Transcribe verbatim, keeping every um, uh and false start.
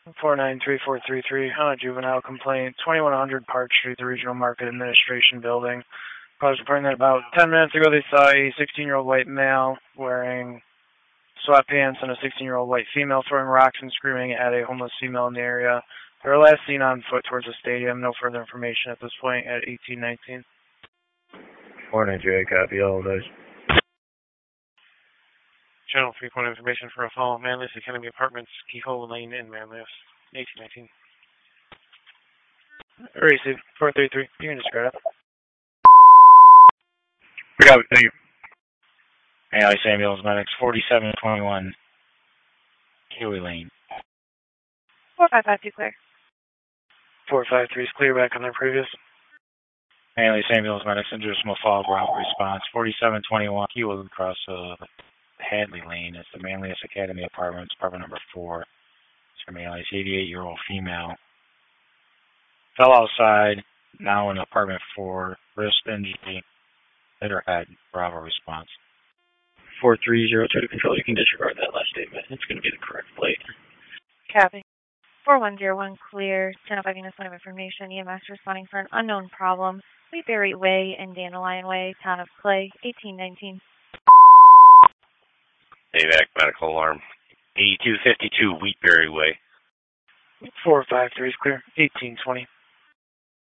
four nine three four three three on a juvenile complaint, twenty-one hundred Park Street, the Regional Market Administration Building. I was reporting that about ten minutes ago they saw a sixteen-year-old white male wearing sweatpants and a sixteen-year-old white female throwing rocks and screaming at a homeless female in the area. They were last seen on foot towards the stadium. No further information at this point at eighteen nineteen. four nine three, copy all of those. Channel three point information for a fall, Manlius Academy Apartments, Keyhole Lane in Manlius, eighteen nineteen. Receive four three three. You can just grab it. We got it, thank you. Manlius Ambulance Medics, forty-seven twenty-one, Huey Lane. four five five two clear. four five three is clear back on their previous. Manlius Ambulance Medics, Industrial Fall Ground Response, forty-seven twenty-one, Huey across uh, Hadley Lane. It's the Manlius Academy Apartments, apartment number four. It's for Manlius, eighty-eight-year-old female. Fell outside, now in apartment four, wrist injury, hit her head, Bravo response. four three zero two to control, you can disregard that last statement. It's going to be the correct plate. Copy. four one zero one clear, ten oh five units, point of information, E M S responding for an unknown problem, Wheatberry Way and Dandelion Way, town of Clay, eighteen nineteen. AVAC medical alarm, eighty-two fifty-two Wheatberry Way. four five three is clear, eighteen twenty.